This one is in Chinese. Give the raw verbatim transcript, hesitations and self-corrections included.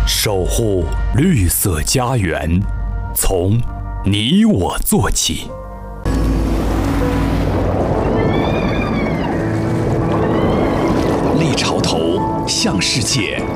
守护绿色家园，从你我做起。 立潮头向世界